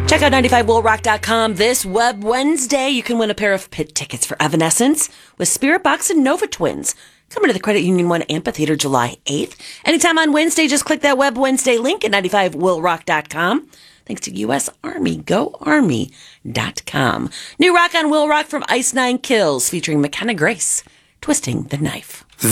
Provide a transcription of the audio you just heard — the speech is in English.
Check out 95willrock.com this Web Wednesday. You can win a pair of pit tickets for Evanescence with Spirit Box and Nova Twins. Coming to the Credit Union 1 Amphitheater July 8th. Anytime on Wednesday, just click that Web Wednesday link at 95willrock.com. Thanks to U.S. Army. GoArmy.com. New rock on Will Rock from Ice Nine Kills featuring McKenna Grace, Twisting the Knife.